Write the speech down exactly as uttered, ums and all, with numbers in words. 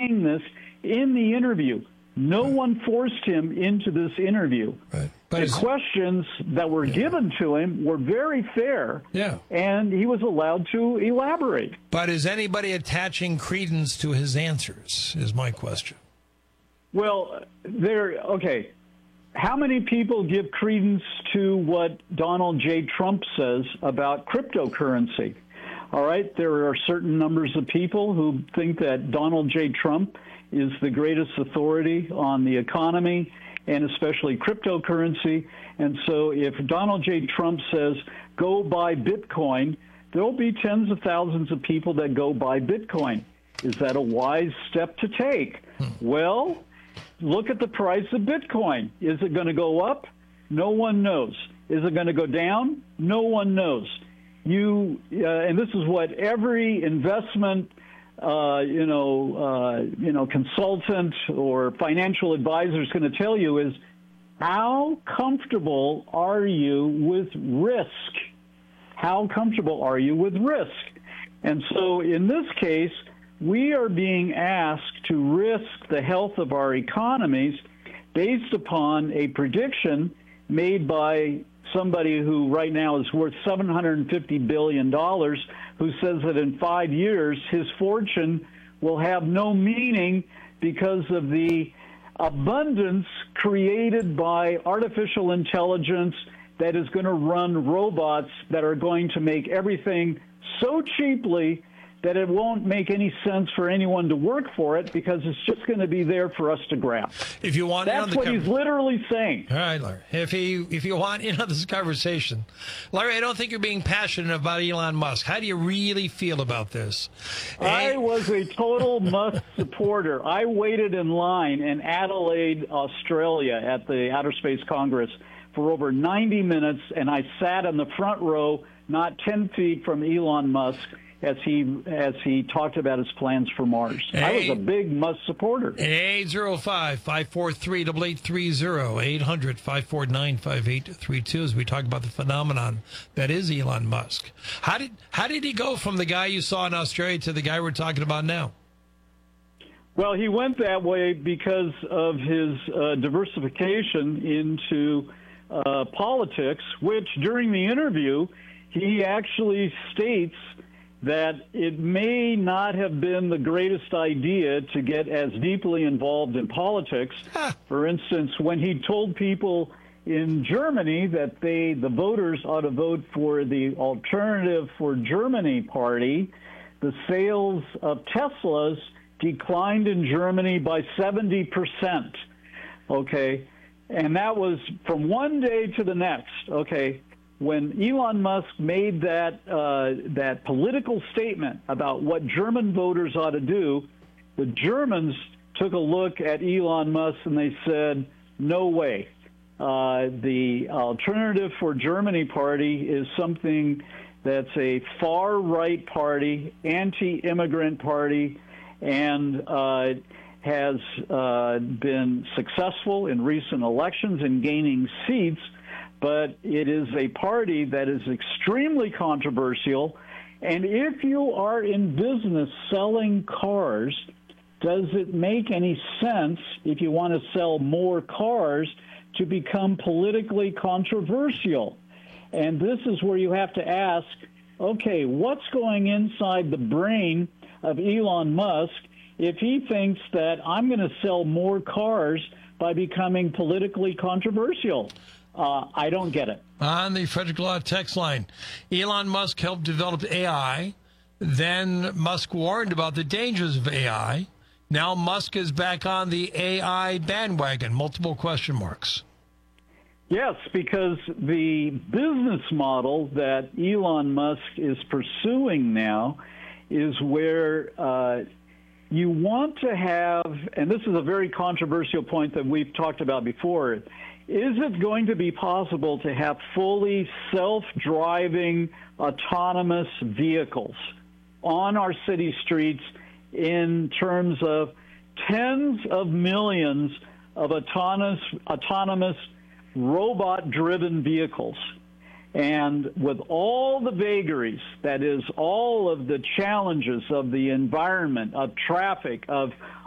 saying this in the interview. No right. one forced him into this interview. Right. The questions that were yeah. given to him were very fair, yeah. and he was allowed to elaborate. But is anybody attaching credence to his answers, is my question. Well, there, okay. How many people give credence to what Donald J. Trump says about cryptocurrency? All right, there are certain numbers of people who think that Donald J. Trump is the greatest authority on the economy and especially cryptocurrency. And so if Donald J. Trump says, go buy Bitcoin, there'll be tens of thousands of people that go buy Bitcoin. Is that a wise step to take? Hmm. Well, look at the price of Bitcoin. Is it going to go up? No one knows. Is it going to go down? No one knows. You uh, and this is what every investment, uh, you know, uh, you know, consultant or financial advisor is going to tell you is, how comfortable are you with risk? How comfortable are you with risk? And so in this case, we are being asked to risk the health of our economies based upon a prediction made by somebody who right now is worth seven hundred fifty billion dollars, who says that in five years his fortune will have no meaning because of the abundance created by artificial intelligence that is going to run robots that are going to make everything so cheaply that it won't make any sense for anyone to work for it because it's just going to be there for us to grab. If you want, that's in on the what he's literally saying. All right, Larry. If he if you want in on this conversation, Larry, I don't think you're being passionate about Elon Musk. How do you really feel about this? I was a total Musk supporter. I waited in line in Adelaide, Australia, at the Outer Space Congress for over ninety minutes, and I sat in the front row, not ten feet from Elon Musk, as he as he talked about his plans for Mars. Hey, I was a big Musk supporter. eight zero five, five four three, eight eight three zero, eight hundred, five four nine, five eight three two as we talk about the phenomenon that is Elon Musk. How did how did he go from the guy you saw in Australia to the guy we're talking about now? Well, he went that way because of his uh, diversification into uh, politics, which during the interview, he actually states that it may not have been the greatest idea to get as deeply involved in politics. Huh. For instance, when he told people in Germany that they, the voters ought to vote for the Alternative for Germany party, the sales of Teslas declined in Germany by seventy percent. Okay? And that was from one day to the next. Okay? When Elon Musk made that uh, that political statement about what German voters ought to do, the Germans took a look at Elon Musk and they said, no way. Uh, the Alternative for Germany party is something that's a far-right party, anti-immigrant party, and uh, has uh, been successful in recent elections in gaining seats, but it is a party that is extremely controversial. And if you are in business selling cars, does it make any sense, if you want to sell more cars, to become politically controversial? And this is where you have to ask, okay, what's going inside the brain of Elon Musk if he thinks that I'm going to sell more cars by becoming politically controversial? Uh, I don't get it. On the Frederick Law text line, Elon Musk helped develop A I. Then Musk warned about the dangers of A I. Now Musk is back on the A I bandwagon. Multiple question marks. Yes, because the business model that Elon Musk is pursuing now is where uh, you want to have, and this is a very controversial point that we've talked about before, is it going to be possible to have fully self-driving autonomous vehicles on our city streets in terms of tens of millions of autonomous, autonomous robot-driven vehicles? And with all the vagaries, that is, all of the challenges of the environment, of traffic, of